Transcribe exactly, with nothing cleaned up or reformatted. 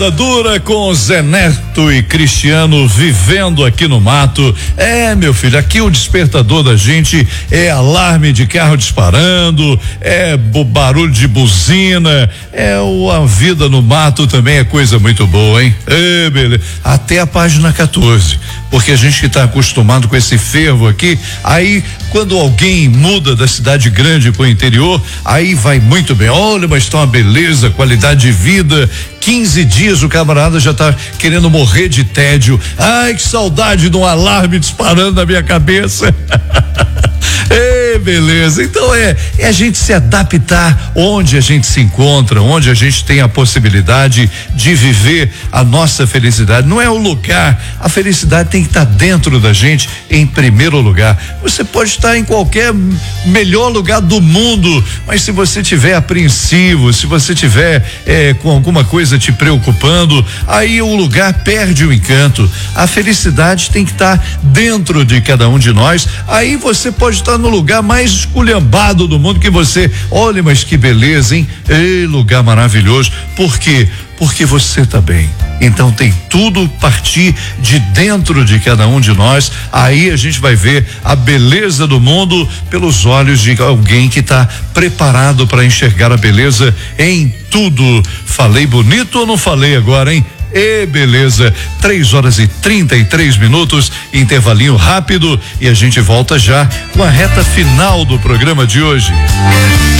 Dura com Zé Neto e Cristiano vivendo aqui no mato. É, meu filho, aqui o despertador da gente é alarme de carro disparando, é barulho de buzina, é o, a vida no mato também é coisa muito boa, hein? É, beleza. Até a página quatorze, porque a gente que tá acostumado com esse fervo aqui, aí quando alguém muda da cidade grande pro interior, aí vai muito bem. Olha, mas tá uma beleza, qualidade de vida. quinze dias o camarada já tá querendo morrer de tédio. Ai, que saudade de um alarme disparando na minha cabeça. Ei, beleza. Então é, é a gente se adaptar onde a gente se encontra, onde a gente tem a possibilidade de viver a nossa felicidade. Não é o lugar, a felicidade tem que estar dentro da gente em primeiro lugar. Você pode estar em qualquer melhor lugar do mundo, mas se você tiver apreensivo, se você tiver é, com alguma coisa te preocupando, aí o lugar perde o encanto. A felicidade tem que estar dentro de cada um de nós. Aí você pode estar no lugar mais esculhambado do mundo que você, olha, mas que beleza, hein? Ei, lugar maravilhoso. Por quê? Porque você tá bem. Então tem tudo partir de dentro de cada um de nós. Aí a gente vai ver a beleza do mundo pelos olhos de alguém que está preparado para enxergar a beleza em tudo. Falei bonito ou não falei agora, hein? E beleza, três horas e trinta e três minutos, intervalinho rápido e a gente volta já com a reta final do programa de hoje.